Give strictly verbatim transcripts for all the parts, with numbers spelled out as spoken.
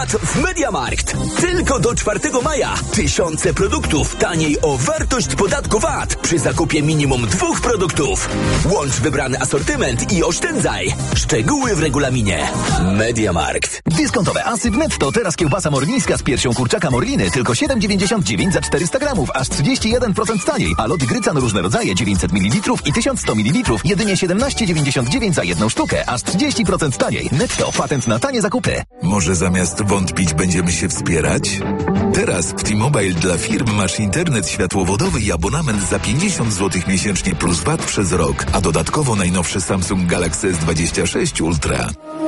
W MediaMarkt. Tylko do czwartego maja. Tysiące produktów taniej o wartość podatku V A T przy zakupie minimum dwóch produktów. Łącz wybrany asortyment i oszczędzaj. Szczegóły w regulaminie. MediaMarkt. Dyskontowe asy w Netto. Teraz kiełbasa morlińska z piersią kurczaka Morliny tylko siedem dziewięćdziesiąt dziewięć za czterysta gramów, aż trzydzieści jeden procent taniej. A lody Grycan różne rodzaje dziewięćset mililitrów i tysiąc sto mililitrów jedynie siedemnaście dziewięćdziesiąt dziewięć za jedną sztukę, aż trzydzieści procent taniej. Netto. Patent na tanie zakupy. Może zamiast wątpić będziemy się wspierać? Teraz w T-Mobile dla firm masz internet światłowodowy i abonament za pięćdziesiąt złotych miesięcznie plus V A T przez rok, a dodatkowo najnowszy Samsung Galaxy S dwadzieścia sześć Ultra.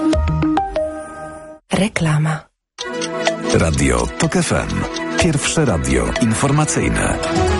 Reklama. Radio Tok F M. Pierwsze radio informacyjne.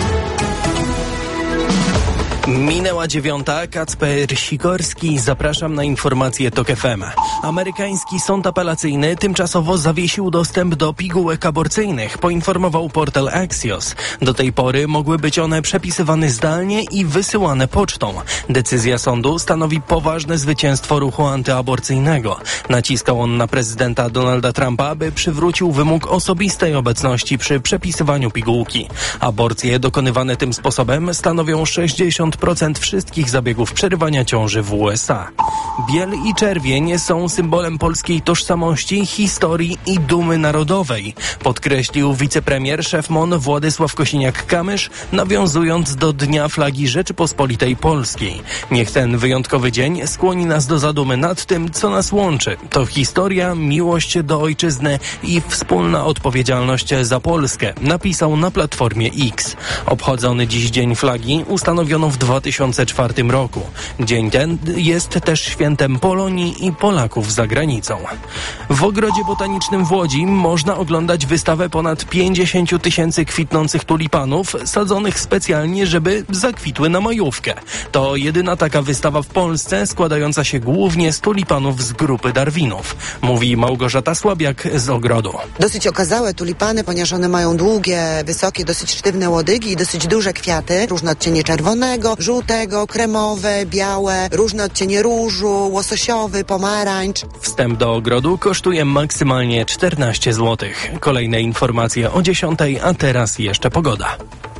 Minęła dziewiąta, Kacper Sikorski, zapraszam na informacje Tok F M. Amerykański sąd apelacyjny tymczasowo zawiesił dostęp do pigułek aborcyjnych, poinformował portal Axios. Do tej pory mogły być one przepisywane zdalnie i wysyłane pocztą. Decyzja sądu stanowi poważne zwycięstwo ruchu antyaborcyjnego. Naciskał on na prezydenta Donalda Trumpa, by przywrócił wymóg osobistej obecności przy przepisywaniu pigułki. Aborcje dokonywane tym sposobem stanowią sześćdziesiąt procent wszystkich zabiegów przerywania ciąży w U S A. Biel i czerwień są symbolem polskiej tożsamości, historii i dumy narodowej, podkreślił wicepremier, szef M O N Władysław Kosiniak-Kamysz, nawiązując do Dnia Flagi Rzeczypospolitej Polskiej. Niech ten wyjątkowy dzień skłoni nas do zadumy nad tym, co nas łączy. To historia, miłość do ojczyzny i wspólna odpowiedzialność za Polskę, napisał na Platformie X. Obchodzony dziś Dzień Flagi ustanowiono w dwa tysiące czwartym roku. Dzień ten jest też świętem Polonii i Polaków za granicą. W Ogrodzie Botanicznym w Łodzi można oglądać wystawę ponad pięćdziesiąt tysięcy kwitnących tulipanów sadzonych specjalnie, żeby zakwitły na majówkę. To jedyna taka wystawa w Polsce składająca się głównie z tulipanów z grupy Darwinów, mówi Małgorzata Słabiak z Ogrodu. Dosyć okazałe tulipany, ponieważ one mają długie, wysokie, dosyć sztywne łodygi i dosyć duże kwiaty, różne odcienie czerwonego, żółtego, kremowe, białe, różne odcienie różu, łososiowy, pomarańcz. Wstęp do ogrodu kosztuje maksymalnie czternaście złotych. Kolejne informacje o dziesiątej, a teraz jeszcze pogoda.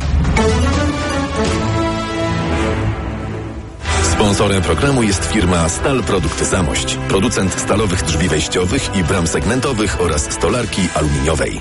Sponsorem programu jest firma Stal Produkty Zamość, producent stalowych drzwi wejściowych i bram segmentowych oraz stolarki aluminiowej.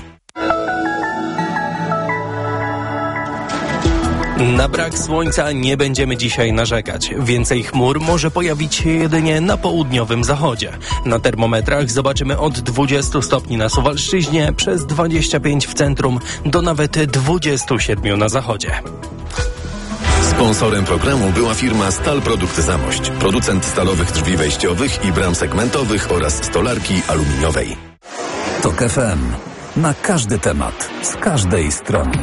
Na brak słońca nie będziemy dzisiaj narzekać. Więcej chmur może pojawić się jedynie na południowym zachodzie. Na termometrach zobaczymy od dwudziestu stopni na Suwalszczyźnie, przez dwadzieścia pięć w centrum, do nawet dwudziestu siedmiu na zachodzie. Sponsorem programu była firma Stal Produkty Zamość, producent stalowych drzwi wejściowych i bram segmentowych oraz stolarki aluminiowej. Tok F M. Na każdy temat, z każdej strony.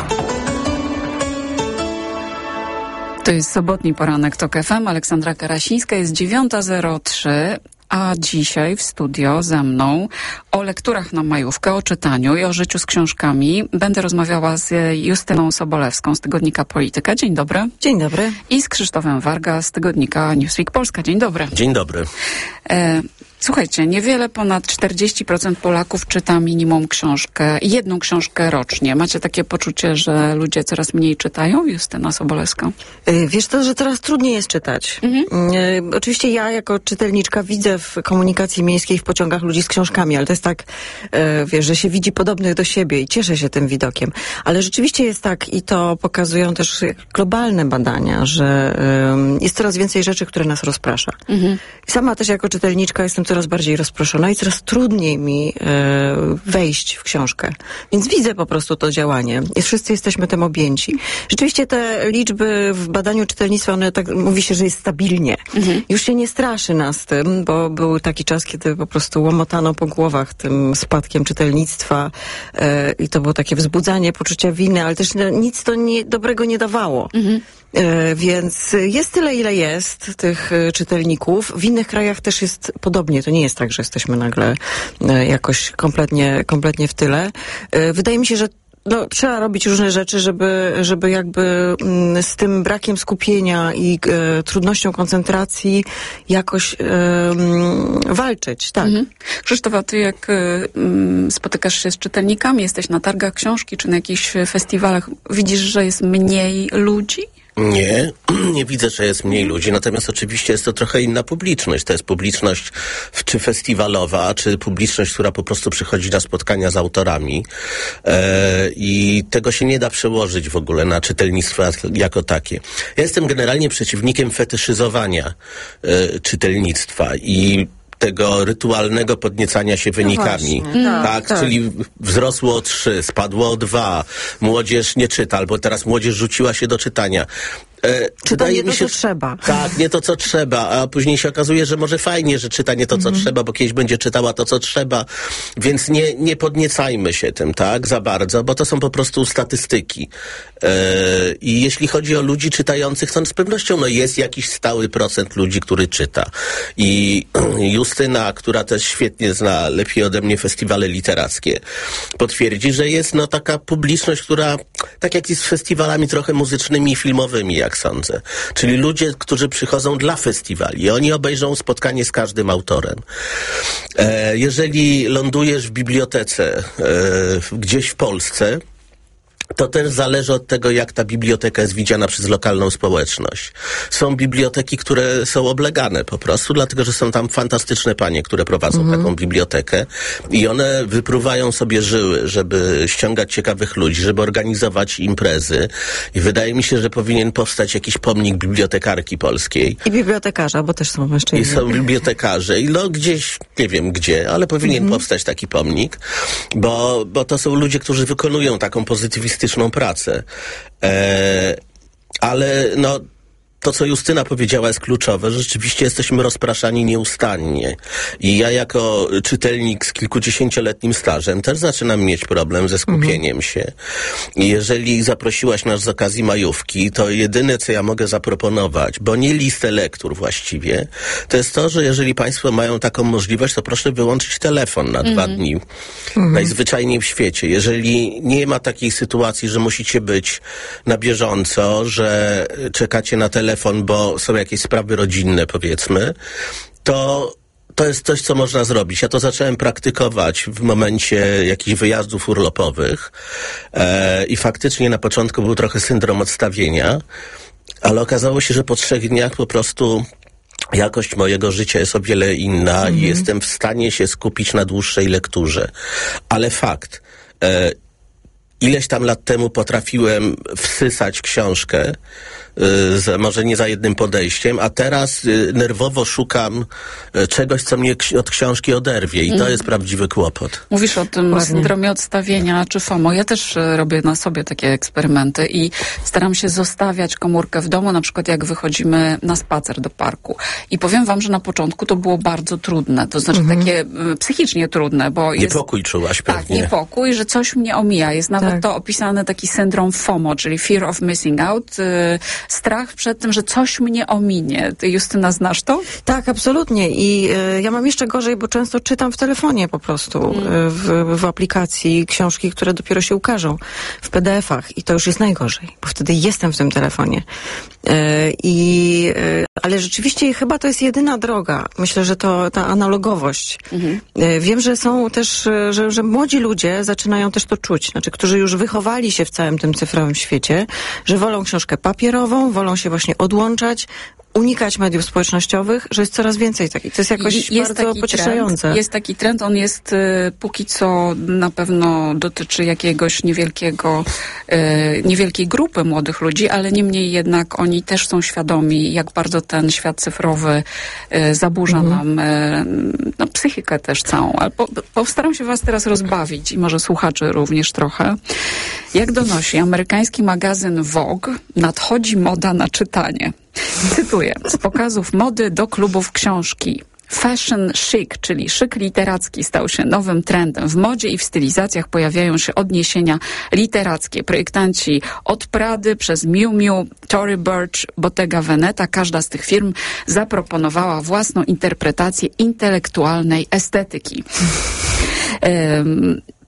To jest sobotni poranek Tok F M. Aleksandra Karasińska, jest dziewiąta zero trzy. A dzisiaj w studio ze mną o lekturach na majówkę, o czytaniu i o życiu z książkami będę rozmawiała z Justyną Sobolewską z tygodnika Polityka. Dzień dobry. Dzień dobry. I z Krzysztofem Warga z tygodnika Newsweek Polska. Dzień dobry. Dzień dobry. E, słuchajcie, niewiele ponad czterdzieści procent Polaków czyta minimum książkę, jedną książkę rocznie. Macie takie poczucie, że ludzie coraz mniej czytają? Justyna Sobolewska. Yy, wiesz to, że teraz trudniej jest czytać. Mhm. Yy, oczywiście ja jako czytelniczka widzę w komunikacji miejskiej w pociągach ludzi z książkami, ale to jest tak, yy, wiesz, że się widzi podobnych do siebie i cieszę się tym widokiem. Ale rzeczywiście jest tak i to pokazują też globalne badania, że yy, jest coraz więcej rzeczy, które nas rozprasza. Mhm. Sama też jako czytelniczka jestem coraz bardziej rozproszona i coraz trudniej mi yy, wejść w książkę. Więc widzę po prostu to działanie. I wszyscy jesteśmy tym objęci. Rzeczywiście te liczby w badaniu czytelnictwa, one tak mówi się, że jest stabilnie. Mhm. Już się nie straszy nas tym, bo był taki czas, kiedy po prostu łomotano po głowach tym spadkiem czytelnictwa yy, i to było takie wzbudzanie poczucia winy, ale też nic to nie, dobrego nie dawało. Mhm. Yy, więc jest tyle, ile jest tych yy, czytelników. W innych krajach też jest podobnie. To nie jest tak, że jesteśmy nagle yy, jakoś kompletnie, kompletnie w tyle. Yy, wydaje mi się, że no, trzeba robić różne rzeczy, żeby, żeby jakby mm, z tym brakiem skupienia i e, trudnością koncentracji jakoś e, m, walczyć, tak. Mhm. Krzysztof, a ty jak y, spotykasz się z czytelnikami, jesteś na targach książki czy na jakichś festiwalach, widzisz, że jest mniej ludzi? Nie, nie widzę, że jest mniej ludzi, natomiast oczywiście jest to trochę inna publiczność. To jest publiczność czy festiwalowa, czy publiczność, która po prostu przychodzi na spotkania z autorami e, i tego się nie da przełożyć w ogóle na czytelnictwo jako takie. Ja jestem generalnie przeciwnikiem fetyszyzowania e, czytelnictwa i tego rytualnego podniecania się wynikami. No tak, tak, tak, czyli wzrosło o trzy, spadło o dwa, młodzież nie czyta, albo teraz młodzież rzuciła się do czytania. E, Czyta nie to, się, co trzeba. Tak, nie to, co trzeba, a później się okazuje, że może fajnie, że czyta nie to, co mm. trzeba, bo kiedyś będzie czytała to, co trzeba, więc nie, nie podniecajmy się tym, tak, za bardzo, bo to są po prostu statystyki. E, I jeśli chodzi o ludzi czytających, to z pewnością no, jest jakiś stały procent ludzi, który czyta. I Justyna, która też świetnie zna, lepiej ode mnie festiwale literackie, potwierdzi, że jest no taka publiczność, która, tak jak jest z festiwalami trochę muzycznymi i filmowymi, jak sądzę. Czyli ludzie, którzy przychodzą dla festiwali. Oni obejrzą spotkanie z każdym autorem. E, jeżeli lądujesz w bibliotece e, gdzieś w Polsce, to też zależy od tego, jak ta biblioteka jest widziana przez lokalną społeczność. Są biblioteki, które są oblegane po prostu, dlatego że są tam fantastyczne panie, które prowadzą mhm. taką bibliotekę i one wypruwają sobie żyły, żeby ściągać ciekawych ludzi, żeby organizować imprezy i wydaje mi się, że powinien powstać jakiś pomnik bibliotekarki polskiej. I bibliotekarza, bo też są mężczyźni. I są bibliotekarze i no gdzieś, nie wiem gdzie, ale powinien mhm. powstać taki pomnik, bo, bo to są ludzie, którzy wykonują taką pozytywistyczną pracę. E, ale no to, co Justyna powiedziała, jest kluczowe. Rzeczywiście jesteśmy rozpraszani nieustannie. I ja jako czytelnik z kilkudziesięcioletnim stażem też zaczynam mieć problem ze skupieniem mm. się. I jeżeli zaprosiłaś nas z okazji majówki, to jedyne, co ja mogę zaproponować, bo nie listę lektur właściwie, to jest to, że jeżeli państwo mają taką możliwość, to proszę wyłączyć telefon na mm. dwa dni. Mm. Najzwyczajniej w świecie. Jeżeli nie ma takiej sytuacji, że musicie być na bieżąco, że czekacie na telefon, bo są jakieś sprawy rodzinne, powiedzmy, to to jest coś, co można zrobić. Ja to zacząłem praktykować w momencie jakichś wyjazdów urlopowych e, i faktycznie na początku był trochę syndrom odstawienia, ale okazało się, że po trzech dniach po prostu jakość mojego życia jest o wiele inna mhm. i jestem w stanie się skupić na dłuższej lekturze. Ale fakt, e, ileś tam lat temu potrafiłem wsysać książkę, Z, może nie za jednym podejściem, a teraz y, nerwowo szukam y, czegoś, co mnie k- od książki oderwie i mm. to jest prawdziwy kłopot. Mówisz o tym Ładnie. syndromie odstawienia czy FOMO. Ja też y, robię na sobie takie eksperymenty i staram się zostawiać komórkę w domu, na przykład jak wychodzimy na spacer do parku. I powiem wam, że na początku to było bardzo trudne, to znaczy mm-hmm. takie y, psychicznie trudne, bo jest... Niepokój czułaś pewnie. Tak, niepokój, że coś mnie omija. Jest nawet tak. to opisane taki syndrom FOMO, czyli Fear of Missing Out, y, strach przed tym, że coś mnie ominie. Ty, Justyna, znasz to? Tak, absolutnie. I y, ja mam jeszcze gorzej, bo często czytam w telefonie po prostu, mm. y, w, w aplikacji książki, które dopiero się ukażą w P D F-ach. I to już jest najgorzej, bo wtedy jestem w tym telefonie. Y, i, y, ale rzeczywiście chyba to jest jedyna droga. Myślę, że to ta analogowość. Mm-hmm. Y, wiem, że są też, y, że, że młodzi ludzie zaczynają też to czuć. Znaczy, którzy już wychowali się w całym tym cyfrowym świecie, że wolą książkę papierową, wolą się właśnie odłączać, unikać mediów społecznościowych, że jest coraz więcej takich. To jest jakoś jest bardzo pocieszające. Trend, jest taki trend, on jest y, póki co na pewno dotyczy jakiegoś niewielkiego, y, niewielkiej grupy młodych ludzi, ale niemniej jednak oni też są świadomi, jak bardzo ten świat cyfrowy y, zaburza mhm. nam y, no, psychikę też całą. Ale po, postaram się was teraz rozbawić i może słuchaczy również trochę. Jak donosi amerykański magazyn Vogue, nadchodzi moda na czytanie. Cytuję. Z pokazów mody do klubów książki. Fashion chic, czyli szyk literacki, stał się nowym trendem. W modzie i w stylizacjach pojawiają się odniesienia literackie. Projektanci od Prady przez Miu Miu, Tory Burch, Bottega Veneta. Każda z tych firm zaproponowała własną interpretację intelektualnej estetyki. Um,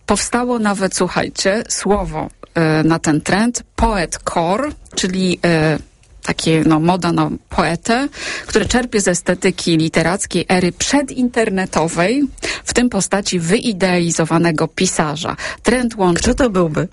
powstało nawet, słuchajcie, słowo y, na ten trend, poetcore, czyli y, takie, no, moda na poetę, które czerpie z estetyki literackiej ery przedinternetowej, w tym postaci wyidealizowanego pisarza. Trend łączy... Kto to byłby?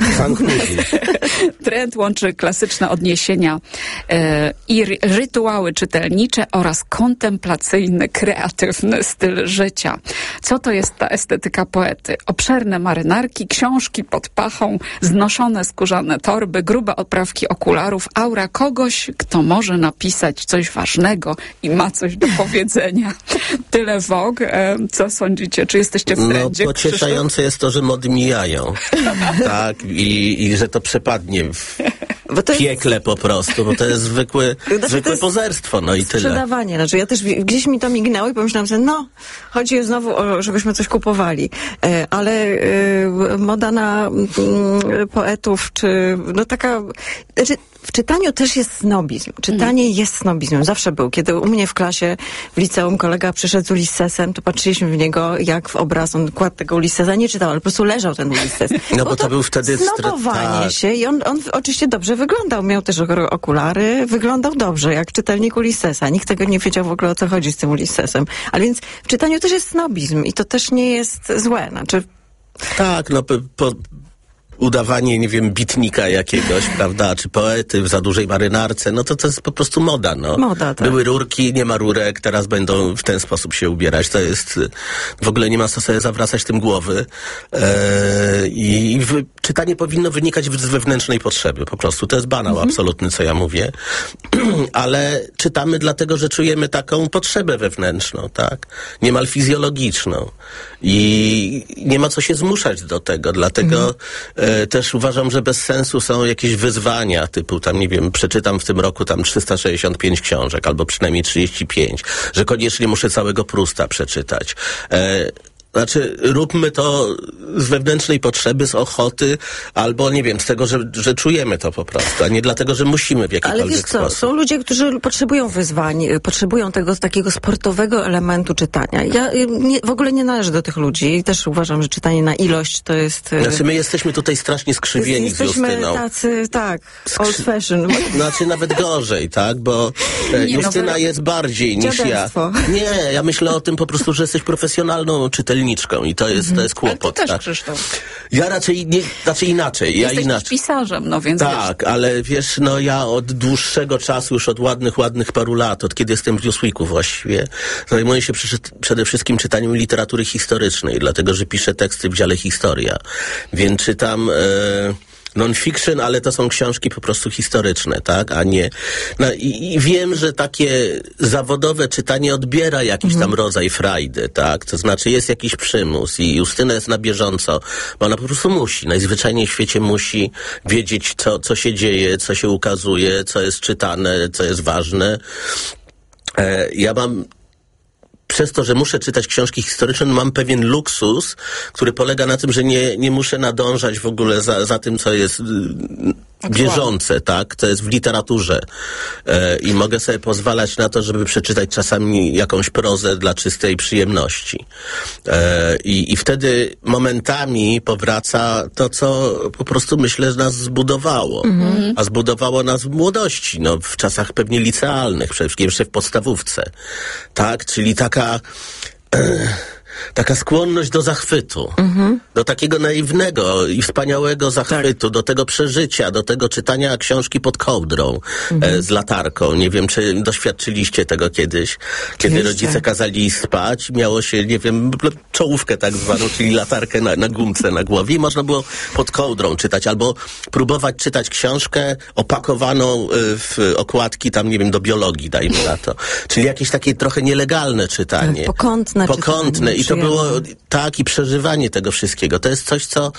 Trend łączy klasyczne odniesienia e, i ry- rytuały czytelnicze oraz kontemplacyjny, kreatywny styl życia. Co to jest ta estetyka poety? Obszerne marynarki, książki pod pachą, znoszone skórzane torby, grube oprawki okularów, aura kogoś, kto może napisać coś ważnego i ma coś do powiedzenia. Tyle Vogue. E, co sądzicie? Czy jesteście w trendzie? No, pocieszające jest to, że mody mijają. Tak, i, i że to przepadnie w piekle jest... po prostu, bo to jest zwykłe, znaczy, zwykłe jest pozerstwo, no i tyle. Sprzedawanie. Znaczy, ja też gdzieś mi to mignęło i pomyślałam sobie, no, chodzi znowu o, żebyśmy coś kupowali. E, ale e, moda na m, poetów, czy no taka... Znaczy, w czytaniu też jest snobizm. Czytanie mm. jest snobizmem. Zawsze był. Kiedy u mnie w klasie, w liceum kolega przyszedł z Ulyssesem, to patrzyliśmy w niego jak w obraz. On kładł tego Ulyssesa, nie czytał, ale po prostu leżał ten Ulysses. No bo to, to był wtedy... Snobowanie tak. się i on, on oczywiście dobrze wyglądał. Miał też okulary. Wyglądał dobrze, jak czytelnik Ulyssesa. Nikt tego nie wiedział w ogóle, o co chodzi z tym Ulyssesem. Ale więc w czytaniu też jest snobizm i to też nie jest złe. Znaczy... Tak, no po... po... udawanie, nie wiem, bitnika jakiegoś, prawda, czy poety w za dużej marynarce, no to to jest po prostu moda, no. Moda, tak. Były rurki, nie ma rurek, teraz będą w ten sposób się ubierać. To jest, w ogóle nie ma co sobie zawracać tym głowy. Eee, I w, czytanie powinno wynikać z wewnętrznej potrzeby, po prostu. To jest banał mhm. absolutny, co ja mówię. Ale czytamy dlatego, że czujemy taką potrzebę wewnętrzną, tak? Niemal fizjologiczną. I nie ma co się zmuszać do tego, dlatego mhm. e, też uważam, że bez sensu są jakieś wyzwania, typu tam, nie wiem, przeczytam w tym roku tam trzysta sześćdziesiąt pięć książek, albo przynajmniej trzydzieści pięć, że koniecznie muszę całego Prusta przeczytać. E, Znaczy, róbmy to z wewnętrznej potrzeby, z ochoty, albo, nie wiem, z tego, że, że czujemy to po prostu, a nie dlatego, że musimy w jakikolwiek Ale wiesz co, sposób. są ludzie, którzy potrzebują wyzwań, potrzebują tego takiego sportowego elementu czytania. Ja nie, w ogóle nie należę do tych ludzi i też uważam, że czytanie na ilość to jest... Znaczy, my jesteśmy tutaj strasznie skrzywieni jest, z Justyną. Jesteśmy tacy, tak, old fashion. Znaczy, nawet gorzej, tak, bo e, nie, Justyna no, jest bardziej niż dziaderstwo. ja. Nie, ja myślę o tym po prostu, że jesteś profesjonalną czytelniczką i to jest to jest kłopot. Ale ty też, tak? Krzysztof. Ja raczej nie, znaczy inaczej. Ja Jesteś inaczej. pisarzem, no więc tak, wiesz. ale wiesz, no ja od dłuższego czasu, już od ładnych, ładnych paru lat, od kiedy jestem w Newsweeku właściwie, zajmuję się przy, przede wszystkim czytaniem literatury historycznej, dlatego, że piszę teksty w dziale Historia. Więc czytam... E, non-fiction, ale to są książki po prostu historyczne, tak, a nie... No i, i wiem, że takie zawodowe czytanie odbiera jakiś tam rodzaj frajdy, tak, to znaczy jest jakiś przymus i Justyna jest na bieżąco, bo ona po prostu musi, najzwyczajniej w świecie musi wiedzieć, co, co się dzieje, co się ukazuje, co jest czytane, co jest ważne. E, ja mam przez to, że muszę czytać książki historyczne, mam pewien luksus, który polega na tym, że nie, nie muszę nadążać w ogóle za, za tym, co jest bieżące, tak? To jest w literaturze. E, I mogę sobie pozwalać na to, żeby przeczytać czasami jakąś prozę dla czystej przyjemności. E, i, I wtedy momentami powraca to, co po prostu myślę, że nas zbudowało. Mhm. A zbudowało nas w młodości, no, w czasach pewnie licealnych, przede wszystkim jeszcze w podstawówce. Tak? Czyli taka... E, Taka skłonność do zachwytu, mhm. do takiego naiwnego i wspaniałego zachwytu, tak. do tego przeżycia, do tego czytania książki pod kołdrą mhm. e, z latarką. Nie wiem, czy doświadczyliście tego kiedyś, kiedy Oczywiście. rodzice kazali spać, miało się, nie wiem, czołówkę tak zwaną, czyli latarkę na, na gumce na głowie i można było pod kołdrą czytać, albo próbować czytać książkę opakowaną w okładki tam, nie wiem, do biologii, dajmy na to. Czyli jakieś takie trochę nielegalne czytanie. Pokątne. Pokątne. I to było tak i przeżywanie tego wszystkiego. To jest coś, co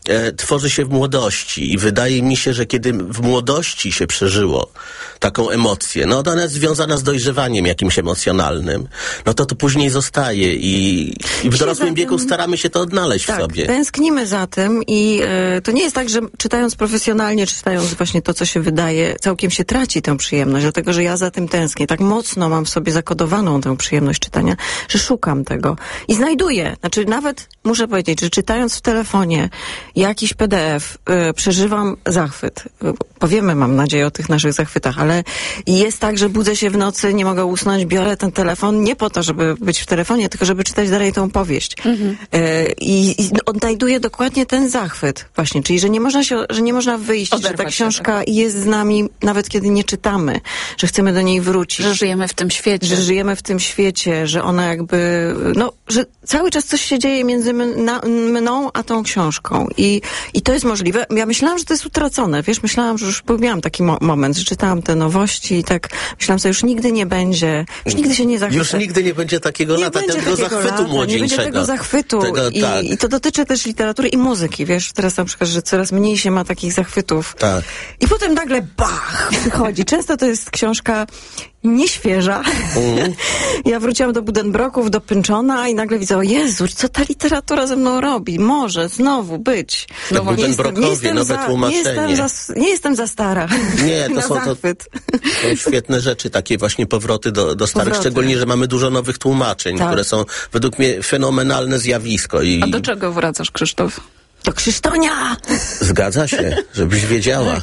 e, tworzy się w młodości i wydaje mi się, że kiedy w młodości się przeżyło taką emocję, no ona jest związana z dojrzewaniem jakimś emocjonalnym, no to to później zostaje i, i w dorosłym tym, wieku staramy się to odnaleźć tak, w sobie. Tęsknimy za tym i e, to nie jest tak, że czytając profesjonalnie, czytając właśnie to, co się wydaje, całkiem się traci tę przyjemność, dlatego, że ja za tym tęsknię. Tak mocno mam w sobie zakodowaną tę przyjemność czytania, że szukam tego i znajduję. Znaczy nawet muszę powiedzieć, że czytając w telefonie jakiś P D F, y, przeżywam zachwyt. Y, powiemy, mam nadzieję, o tych naszych zachwytach, ale jest tak, że budzę się w nocy, nie mogę usnąć, biorę ten telefon nie po to, żeby być w telefonie, tylko żeby czytać dalej tą powieść. Mhm. Y, I i odnajduję dokładnie ten zachwyt właśnie, czyli że nie można się, że nie można wyjść, Oderwać że ta książka się, tak. jest z nami nawet kiedy nie czytamy, że chcemy do niej wrócić. Że żyjemy w tym świecie. Że żyjemy w tym świecie, że ona jakby, no, że cały czas coś się dzieje między mna, mną a tą książką. I, I to jest możliwe. Ja myślałam, że to jest utracone. Wiesz, myślałam, że już miałam taki mo- moment, że czytałam te nowości i tak myślałam sobie, już nigdy nie będzie, już nigdy się nie zachwycę. Już nigdy nie będzie takiego nie lata, będzie tego takiego zachwytu lata, młodzieńczego. Nie będzie tego zachwytu. Tego, I, tak. I to dotyczy też literatury i muzyki. Wiesz, teraz na przykład, że coraz mniej się ma takich zachwytów. Tak. I potem nagle bach, przychodzi. Często to jest książka nieświeża. Mm. Ja wróciłam do Buddenbrooków, do Pynchona i nagle widzę, o Jezu, co ta literatura ze mną robi? Może znowu być. No Buddenbrookowie, nowe za, tłumaczenie. Nie jestem za, nie jestem za stara. Nie, to są, to, to są świetne rzeczy, takie właśnie powroty do, do starych, powroty. Szczególnie, że mamy dużo nowych tłumaczeń, tak. które są według mnie fenomenalne zjawisko. I... A do czego wracasz, Krzysztof? Do Krzysztonia! Zgadza się, żebyś wiedziała.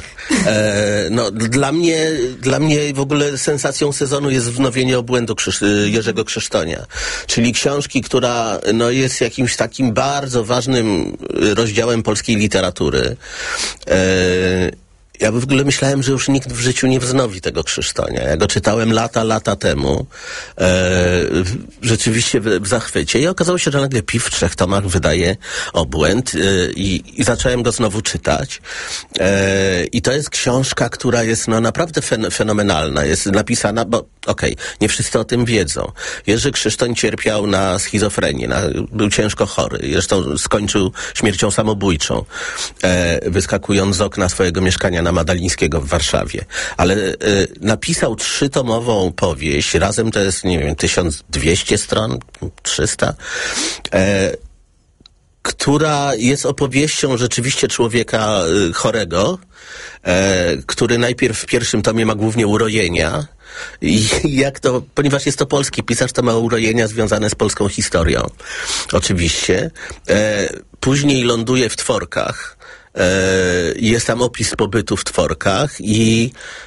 E, no, dla mnie, dla mnie w ogóle sensacją sezonu jest wznowienie Obłędu Krzysz- Jerzego Krzysztonia. Czyli książki, która no, jest jakimś takim bardzo ważnym rozdziałem polskiej literatury. E, Ja w ogóle myślałem, że już nikt w życiu nie wznowi tego Krzysztonia. Ja go czytałem lata, lata temu. E, rzeczywiście w, w zachwycie. I okazało się, że nagle Pi w trzech tomach wydaje Obłęd e, i, i zacząłem go znowu czytać. E, I to jest książka, która jest no naprawdę fen, fenomenalna. Jest napisana, bo okej, okay, nie wszyscy o tym wiedzą. Jerzy Krzysztoń cierpiał na schizofrenię. Na, był ciężko chory. Zresztą skończył śmiercią samobójczą, e, wyskakując z okna swojego mieszkania na Madalińskiego w Warszawie. Ale e, napisał trzytomową powieść, razem to jest, nie wiem, tysiąc dwieście stron, trzysta, e, która jest opowieścią rzeczywiście człowieka e, chorego, e, który najpierw w pierwszym tomie ma głównie urojenia, i jak to, ponieważ jest to polski pisarz, to ma urojenia związane z polską historią. Oczywiście. E, później ląduje w Tworkach. Jest tam opis pobytu w Tworkach i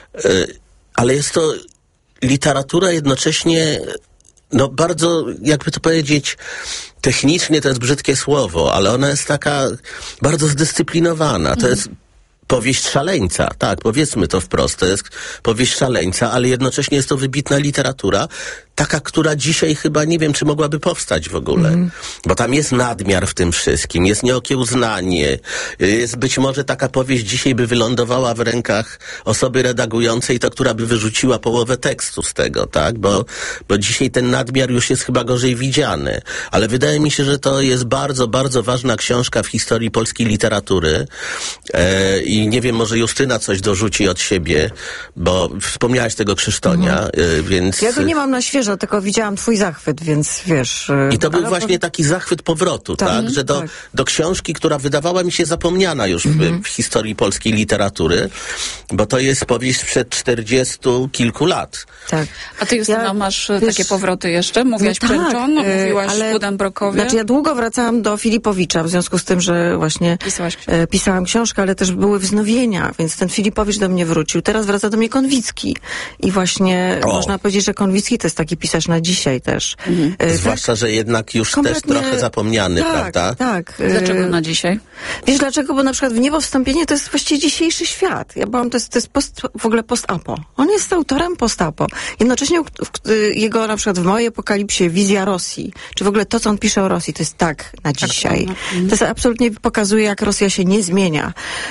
ale jest to literatura jednocześnie no bardzo, jakby to powiedzieć, technicznie to jest brzydkie słowo, ale ona jest taka bardzo zdyscyplinowana. To mhm. jest powieść szaleńca, tak, powiedzmy to wprost, to jest powieść szaleńca, ale jednocześnie jest to wybitna literatura, taka, która dzisiaj chyba nie wiem, czy mogłaby powstać w ogóle. Mm. Bo tam jest nadmiar w tym wszystkim, jest nieokiełznanie, jest być może taka powieść dzisiaj by wylądowała w rękach osoby redagującej, to która by wyrzuciła połowę tekstu z tego, tak? Bo, bo dzisiaj ten nadmiar już jest chyba gorzej widziany. Ale wydaje mi się, że to jest bardzo, bardzo ważna książka w historii polskiej literatury. E, I nie wiem, może Justyna coś dorzuci od siebie, bo wspomniałaś tego Krzysztonia, mm. e, więc... Ja go nie mam na świeżo, tylko widziałam twój zachwyt, więc wiesz... I to był właśnie taki zachwyt powrotu, tak? tak? Że do, tak. do książki, która wydawała mi się zapomniana już mm-hmm. w, w historii polskiej literatury, bo to jest powieść sprzed czterdziestu kilku lat. Tak. A ty, Justyna, ja, masz wiesz, takie powroty jeszcze? Mówiłaś no Pynchon, tak, mówiłaś ale, Buddenbrookowie. Znaczy ja długo wracałam do Filipowicza, w związku z tym, że właśnie e, pisałam książkę, ale też były wznowienia, więc ten Filipowicz do mnie wrócił. Teraz wraca do mnie Konwicki. I właśnie o. można powiedzieć, że Konwicki to jest taki pisarz na dzisiaj też. Mhm. E, Zwłaszcza, tak, że jednak już kompletnie... też trochę zapomniany, tak, prawda? Tak. Dlaczego na dzisiaj? Wiesz dlaczego? Bo na przykład w Niebo wstąpienie to jest właściwie dzisiejszy świat. Ja byłam, to jest, to jest post, w ogóle post-apo. On jest autorem post-apo. Jednocześnie w, w, jego na przykład w mojej apokalipsie wizja Rosji, czy w ogóle to, co on pisze o Rosji, to jest tak na dzisiaj. Tak, to jest absolutnie pokazuje, jak Rosja się nie zmienia.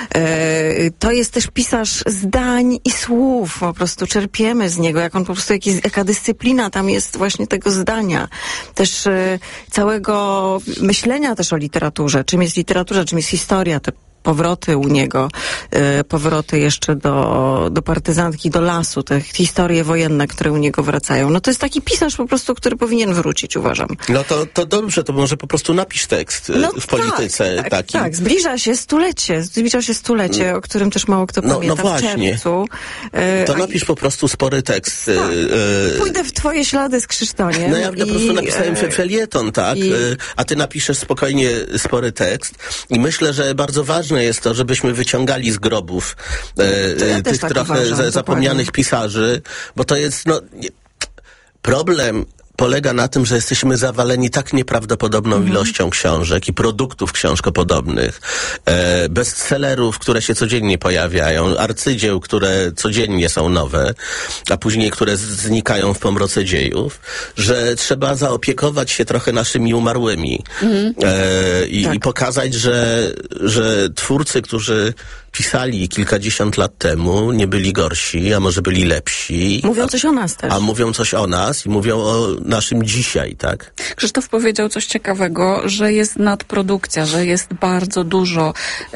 E, to jest też pisarz zdań i słów. Po prostu czerpiemy z niego, jak on po prostu, jak jest, jaka dyscyplina tam jest właśnie tego zdania, też y, całego myślenia też o literaturze, czym jest literatura, czym jest historia, te powroty u niego, y, powroty jeszcze do, do partyzantki, do lasu, te historie wojenne, które u niego wracają. No to jest taki pisarz po prostu, który powinien wrócić, uważam. No to, to dobrze, to może po prostu napisz tekst no w polityce tak, taki. Tak, zbliża się stulecie, zbliża się stulecie, o którym też mało kto no, pamięta, no właśnie. w czerwcu. Y, to napisz po prostu spory tekst. Tak. Y, Pójdę w twoje ślady z Krzysztoniem. No ja i, po prostu napisałem y, felieton, tak? I, y, a ty napiszesz spokojnie spory tekst i myślę, że bardzo ważne jest to, żebyśmy wyciągali z grobów e, ja tych tak trochę uważam, za, zapomnianych pisarzy, bo to jest, no, nie, problem polega na tym, że jesteśmy zawaleni tak nieprawdopodobną mm-hmm. ilością książek i produktów książkopodobnych, e, bestsellerów, które się codziennie pojawiają, arcydzieł, które codziennie są nowe, a później które znikają w pomroce dziejów, że trzeba zaopiekować się trochę naszymi umarłymi mm-hmm. e, i, tak. i pokazać, że, że twórcy, którzy pisali kilkadziesiąt lat temu, nie byli gorsi, a może byli lepsi. Mówią a, coś o nas też. A mówią coś o nas i mówią o naszym dzisiaj, tak? Krzysztof powiedział coś ciekawego, że jest nadprodukcja, że jest bardzo dużo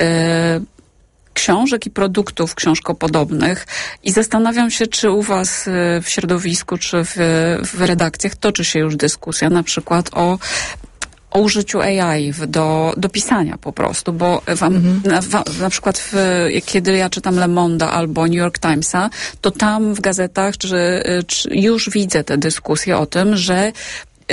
e, książek i produktów książkopodobnych i zastanawiam się, czy u was w środowisku, czy w, w redakcjach toczy się już dyskusja na przykład o o użyciu A I w, do, do pisania po prostu, bo wam, mhm. na, wa, na przykład w, kiedy ja czytam Le Monde albo New York Timesa, to tam w gazetach czy, czy już widzę te dyskusje o tym, że y,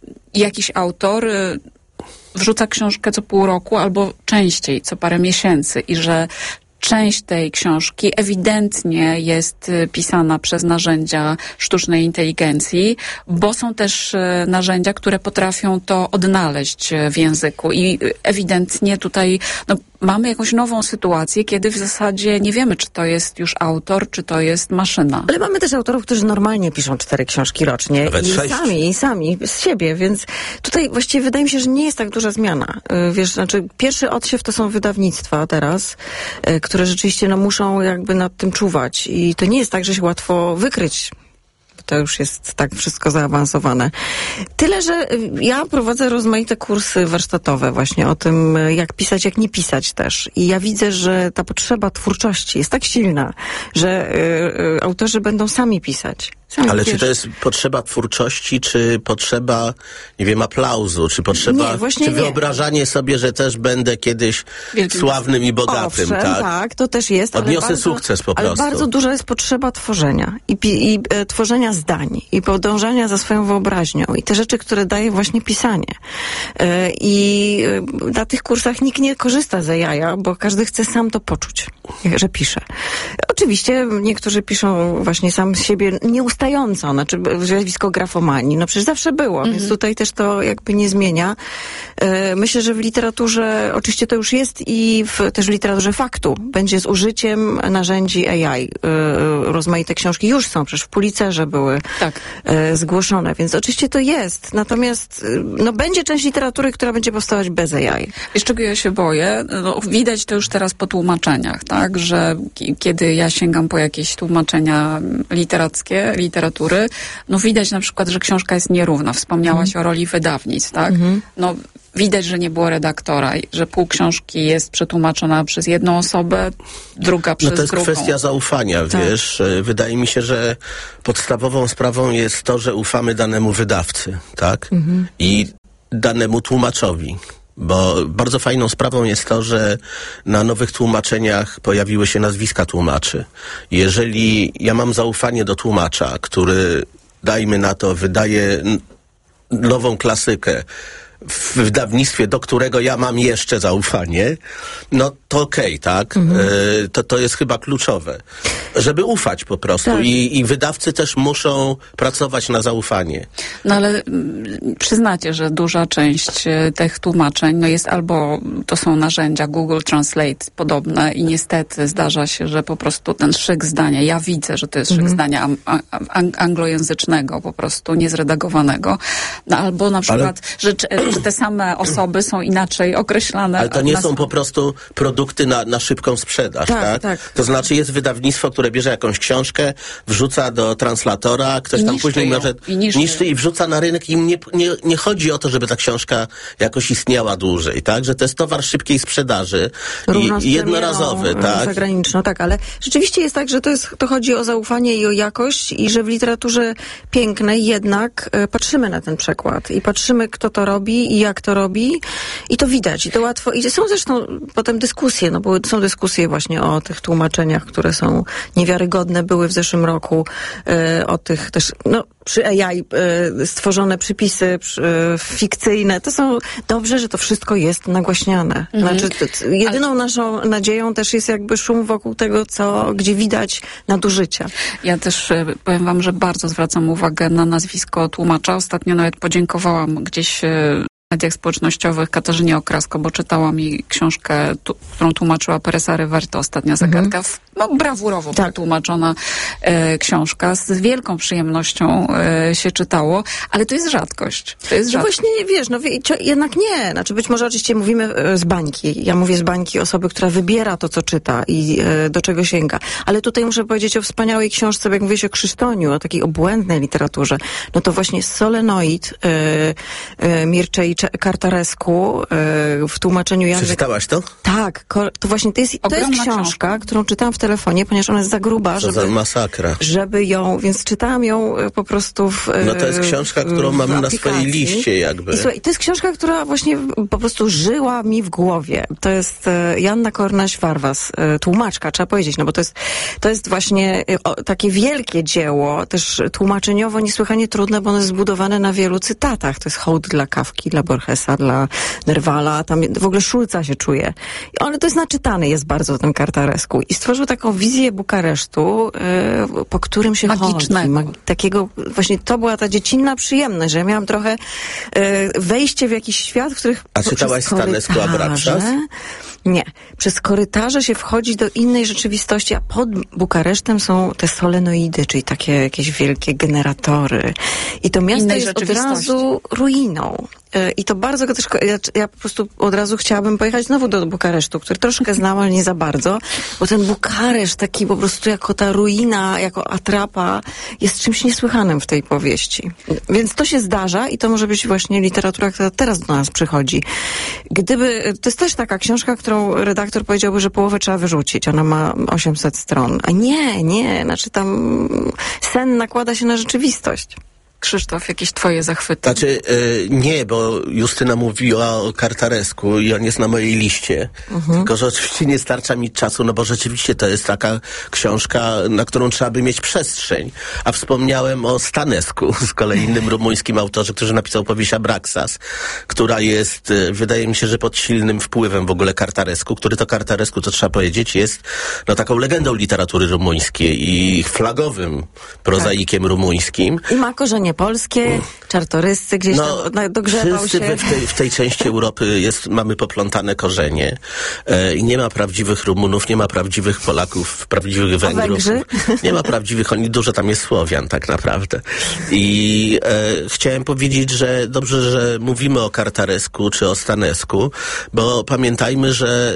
jakiś autor y, wrzuca książkę co pół roku albo częściej, co parę miesięcy i że część tej książki ewidentnie jest pisana przez narzędzia sztucznej inteligencji, bo są też narzędzia, które potrafią to odnaleźć w języku i ewidentnie tutaj no, mamy jakąś nową sytuację, kiedy w zasadzie nie wiemy, czy to jest już autor, czy to jest maszyna. Ale mamy też autorów, którzy normalnie piszą cztery książki rocznie. Nawet i sześć. sami, i sami, z siebie, więc tutaj właściwie wydaje mi się, że nie jest tak duża zmiana. Wiesz, znaczy pierwszy odsiew to są wydawnictwa teraz, które rzeczywiście no, muszą jakby nad tym czuwać i to nie jest tak, że się łatwo wykryć. To już jest tak wszystko zaawansowane. Tyle, że ja prowadzę rozmaite kursy warsztatowe właśnie o tym, jak pisać, jak nie pisać też. I ja widzę, że ta potrzeba twórczości jest tak silna, że y, y, autorzy będą sami pisać. Sami, Ale wiesz. czy to jest potrzeba twórczości, czy potrzeba, nie wiem, aplauzu, czy potrzeba, nie, czy nie. wyobrażanie sobie, że też będę kiedyś Wielkim sławnym i bogatym, Owszem, tak? tak, to też jest. Odniosę ale bardzo, sukces po prostu. Ale bardzo duża jest potrzeba tworzenia i, pi, i e, tworzenia zdań i podążania za swoją wyobraźnią i te rzeczy, które daje właśnie pisanie. E, I e, na tych kursach nikt nie korzysta z jaja, bo każdy chce sam to poczuć, że pisze. Oczywiście niektórzy piszą właśnie sam z siebie nieustająco, znaczy zjawisko grafomanii. No przecież zawsze było, mm-hmm. więc tutaj też to jakby nie zmienia. E, myślę, że w literaturze oczywiście to już jest i w, też w literaturze faktu będzie z użyciem narzędzi A I. E, rozmaite książki już są, przecież w Pulitzerze były tak. e, zgłoszone, więc oczywiście to jest. Natomiast no będzie część literatury, która będzie powstawać bez A I. Wiesz, czego ja się boję? No, widać to już teraz po tłumaczeniach, tak? Że k- kiedy ja sięgam po jakieś tłumaczenia literackie, literatury, no widać na przykład, że książka jest nierówna. Wspomniałaś mm. o roli wydawnictw, tak? Mm-hmm. No widać, że nie było redaktora, że pół książki jest przetłumaczona przez jedną osobę, druga przez drugą. No to jest drugą. kwestia zaufania, tak. Wiesz. Wydaje mi się, że podstawową sprawą jest to, że ufamy danemu wydawcy, tak? Mm-hmm. I danemu tłumaczowi. Bo bardzo fajną sprawą jest to, że na nowych tłumaczeniach pojawiły się nazwiska tłumaczy. Jeżeli ja mam zaufanie do tłumacza, który, dajmy na to, wydaje nową klasykę w wydawnictwie, do którego ja mam jeszcze zaufanie, no to okej, okay, tak? Mhm. Y, to, to jest chyba kluczowe. Żeby ufać po prostu. Tak. I, I wydawcy też muszą pracować na zaufanie. No ale m, przyznacie, że duża część e, tych tłumaczeń no jest albo to są narzędzia Google Translate podobne i niestety zdarza się, że po prostu ten szyk zdania, ja widzę, że to jest mhm. szyk zdania a, a, anglojęzycznego, po prostu niezredagowanego. No albo na przykład, ale... że że te same osoby są inaczej określane. Ale to nie na... są po prostu produkty na, na szybką sprzedaż, tak, tak? tak? To znaczy jest wydawnictwo, które bierze jakąś książkę, wrzuca do translatora, ktoś I tam niszczy później ją. może I niszczy. niszczy i wrzuca na rynek i nie, nie, nie chodzi o to, żeby ta książka jakoś istniała dłużej, tak? Że to jest towar szybkiej sprzedaży i, i jednorazowy, tak? Zagraniczną, tak, ale rzeczywiście jest tak, że to, jest, to chodzi o zaufanie i o jakość i że w literaturze pięknej jednak y, patrzymy na ten przekład i patrzymy, kto to robi i jak to robi i to widać i to łatwo. I są zresztą potem dyskusje, no bo są dyskusje właśnie o tych tłumaczeniach, które są niewiarygodne, były w zeszłym roku, y, o tych też, no przy A I y, stworzone przypisy y, fikcyjne. To są dobrze, że to wszystko jest nagłaśniane. Mhm. Znaczy, to, to, jedyną Ale... naszą nadzieją też jest jakby szum wokół tego, co, gdzie widać nadużycia. Ja też y, powiem wam, że bardzo zwracam uwagę na nazwisko tłumacza. Ostatnio nawet podziękowałam gdzieś y, w mediach społecznościowych Katarzynie Okrasko, bo czytała mi książkę, tu, którą tłumaczyła Peresa Reverte, Ostatnia zagadka. Mhm. No, brawurowo tak. przetłumaczona e, książka. Z wielką przyjemnością e, się czytało, ale to jest rzadkość. To jest no rzadkość. właśnie, wiesz, no wie, jednak nie. Znaczy być może oczywiście mówimy e, z bańki. Ja mówię z bańki osoby, która wybiera to, co czyta i e, do czego sięga. Ale tutaj muszę powiedzieć o wspaniałej książce, jak mówiłeś o Krzysztoniu, o takiej obłędnej literaturze. No to właśnie Solenoid e, e, Mirczej Kartarescu e, w tłumaczeniu Jana... Przeczytałaś to? Tak. Ko, to właśnie to jest, to jest książka, książka, którą czytałam w telefonie, ponieważ ona jest za gruba, to żeby, za masakra. żeby ją, więc czytałam ją po prostu w No to jest książka, którą mamy na swojej liście jakby. I słuchaj, to jest książka, która właśnie po prostu żyła mi w głowie. To jest e, Joanna Kornaś-Warwas, e, tłumaczka, trzeba powiedzieć, no bo to jest, to jest właśnie e, o, takie wielkie dzieło, też tłumaczeniowo niesłychanie trudne, bo ono jest zbudowane na wielu cytatach. To jest hołd dla Kafki, dla Borgesa, dla Nervala, tam w ogóle Szulca się czuje. Ale to jest naczytany, jest bardzo ten Kartarescu. I stworzył taką wizję Bukaresztu, yy, po którym się chodzi. Mag- takiego, właśnie to była ta dziecinna przyjemność, że ja miałam trochę yy, wejście w jakiś świat, w których... A czytałaś Stanescu Abraxas? Nie. Przez korytarze się wchodzi do innej rzeczywistości, a pod Bukaresztem są te solenoidy, czyli takie jakieś wielkie generatory. I to miasto jest od razu ruiną. I to bardzo go też... Ja, ja po prostu od razu chciałabym pojechać znowu do Bukaresztu, który troszkę znałam, ale nie za bardzo, bo ten Bukareszt taki po prostu jako ta ruina, jako atrapa jest czymś niesłychanym w tej powieści. Więc to się zdarza i to może być właśnie literatura, która teraz do nas przychodzi. Gdyby... To jest też taka książka, którą redaktor powiedziałby, że połowę trzeba wyrzucić. Ona ma osiemset stron. A nie, nie. Znaczy tam sen nakłada się na rzeczywistość. Krzysztof, jakieś twoje zachwyty? Znaczy, yy, nie, bo Justyna mówiła o Kartarescu i on jest na mojej liście. Mhm. Tylko, że oczywiście nie starcza mi czasu, no bo rzeczywiście to jest taka książka, na którą trzeba by mieć przestrzeń. A wspomniałem o Stanescu, z kolei innym rumuńskim autorze, który napisał powieść Abraxas, która jest, yy, wydaje mi się, że pod silnym wpływem w ogóle Kartarescu, który to Kartarescu, to trzeba powiedzieć, jest no taką legendą literatury rumuńskiej i flagowym prozaikiem tak. rumuńskim. I ma korzenie polskie, czartoryscy gdzieś no, tam dogrzewał wszyscy się. W tej, w tej części Europy jest, mamy poplątane korzenie e, i nie ma prawdziwych Rumunów, nie ma prawdziwych Polaków, prawdziwych Węgrów. Nie ma prawdziwych, oni dużo tam jest Słowian tak naprawdę. I e, chciałem powiedzieć, że dobrze, że mówimy o Kartarescu czy o Stanescu, bo pamiętajmy, że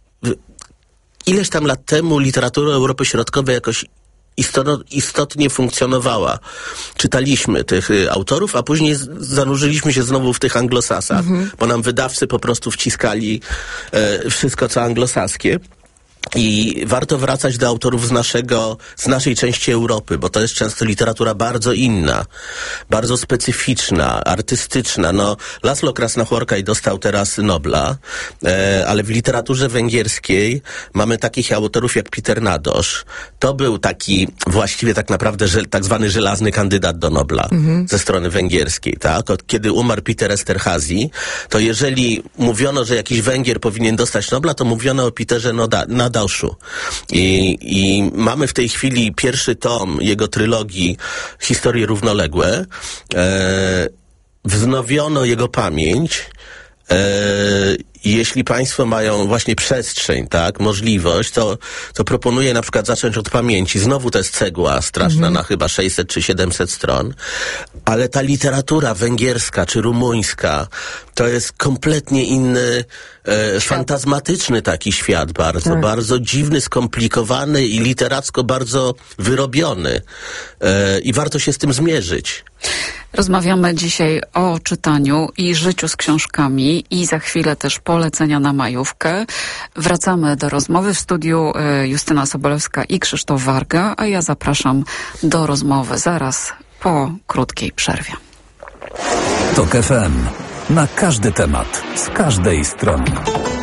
ileś tam lat temu literatura Europy Środkowej jakoś istotnie funkcjonowała. Czytaliśmy tych y, autorów, a później z, zanurzyliśmy się znowu w tych anglosasach, mhm. bo nam wydawcy po prostu wciskali e, wszystko, co anglosaskie. I warto wracać do autorów z naszego, z naszej części Europy, bo to jest często literatura bardzo inna, bardzo specyficzna, artystyczna. No, Laszlo Krasznahorkai dostał teraz Nobla, e, ale w literaturze węgierskiej mamy takich autorów jak Peter Nadosz. To był taki właściwie tak naprawdę żel, tak zwany żelazny kandydat do Nobla mhm. ze strony węgierskiej, tak? Od kiedy umarł Peter Esterhazy, to jeżeli mówiono, że jakiś Węgier powinien dostać Nobla, to mówiono o Peterze Nadoszu. I, I mamy w tej chwili pierwszy tom jego trylogii Historie równoległe. E, wznowiono jego pamięć, E, jeśli państwo mają właśnie przestrzeń, tak, możliwość, to, to proponuję na przykład zacząć od pamięci. Znowu to jest cegła straszna mhm. na chyba sześćset czy siedemset stron, ale ta literatura węgierska czy rumuńska to jest kompletnie inny, e, fantazmatyczny taki świat bardzo, tak. bardzo dziwny, skomplikowany i literacko bardzo wyrobiony. E, I warto się z tym zmierzyć. Rozmawiamy dzisiaj o czytaniu i życiu z książkami i za chwilę też polecenia na majówkę. Wracamy do rozmowy w studiu Justyna Sobolewska i Krzysztof Warga, a ja zapraszam do rozmowy zaraz po krótkiej przerwie. Tok F M. Na każdy temat, z każdej strony.